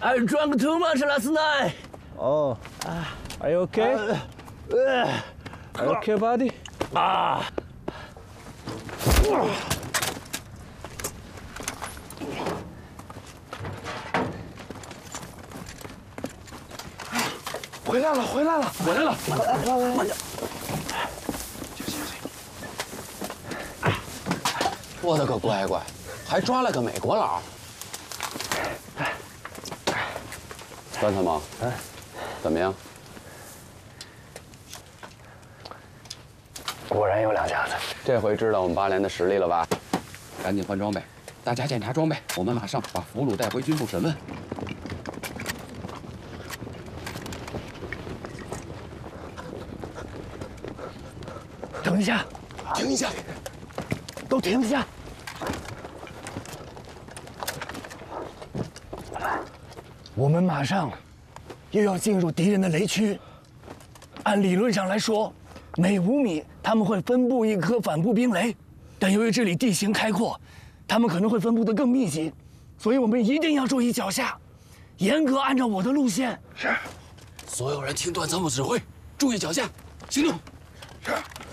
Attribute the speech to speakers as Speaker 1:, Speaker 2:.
Speaker 1: I drank too much last night.
Speaker 2: Oh, are you okay? Are you okay, buddy?
Speaker 3: 回来了，回来了，回来了！慢点。
Speaker 4: 我的个乖乖，还抓了个美国佬！端参谋，怎么样？
Speaker 1: 果然有两下子。
Speaker 4: 这回知道我们8连的实力了吧？
Speaker 5: 赶紧换装备，大家检查装备，我们马上把俘虏带回军部审问。
Speaker 1: 等一下，
Speaker 4: 停一下，
Speaker 1: 都停下！我们马上又要进入敌人的雷区。按理论上来说，每5米他们会分布一颗反步兵雷，但由于这里地形开阔，他们可能会分布得更密集，所以我们一定要注意脚下，严格按照我的路线。
Speaker 5: 是。所有人听段参谋指挥，注意脚下，行动。是。